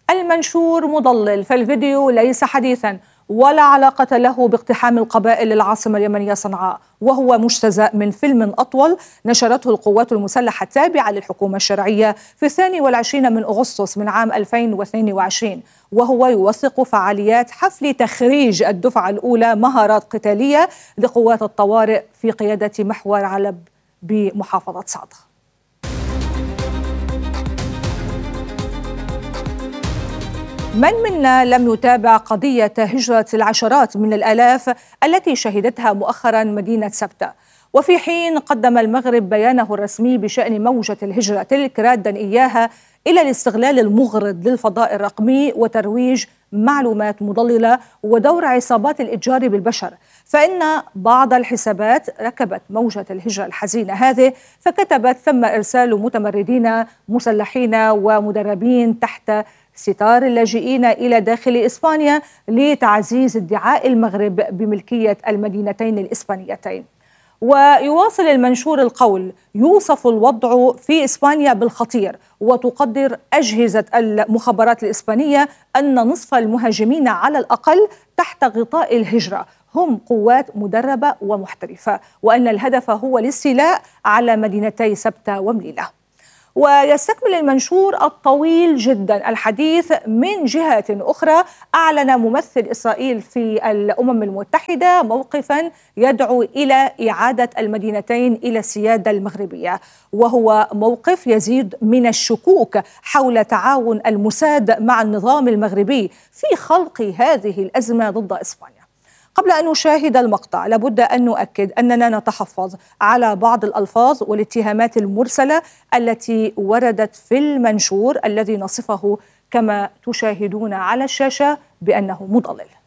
المنشور مضلل، فالفيديو ليس حديثا ولا علاقة له باقتحام القبائل للعاصمة اليمنية صنعاء، وهو مجتزأ من فيلم أطول نشرته القوات المسلحة التابعة للحكومة الشرعية في 22 من أغسطس من عام 2022، وهو يوثق فعاليات حفل تخريج الدفعة الأولى مهارات قتالية لقوات الطوارئ في قيادة محور علب بمحافظة صعدة. من منا لم يتابع قضية هجرة العشرات من الآلاف التي شهدتها مؤخرا مدينة سبتة؟ وفي حين قدم المغرب بيانه الرسمي بشأن موجة الهجرة تلك رادا إياها إلى الاستغلال المغرض للفضاء الرقمي وترويج معلومات مضللة ودور عصابات الإتجار بالبشر، فإن بعض الحسابات ركبت موجة الهجرة الحزينة هذه فكتبت: ثم إرسال متمردين مسلحين ومدربين تحت ستار اللاجئين إلى داخل إسبانيا لتعزيز ادعاء المغرب بملكية المدينتين الإسبانيتين. ويواصل المنشور القول: يوصف الوضع في إسبانيا بالخطير، وتقدر أجهزة المخابرات الإسبانية أن نصف المهاجمين على الأقل تحت غطاء الهجرة هم قوات مدربة ومحترفة، وأن الهدف هو الاستيلاء على مدينتي سبتة ومليلة. ويستكمل المنشور الطويل جدا الحديث من جهة أخرى: أعلن ممثل إسرائيل في الأمم المتحدة موقفا يدعو إلى إعادة المدينتين إلى السيادة المغربية، وهو موقف يزيد من الشكوك حول تعاون الموساد مع النظام المغربي في خلق هذه الأزمة ضد إسبانيا. قبل أن نشاهد المقطع لابد أن نؤكد أننا نتحفظ على بعض الألفاظ والاتهامات المرسلة التي وردت في المنشور الذي نصفه كما تشاهدون على الشاشة بأنه مضلل.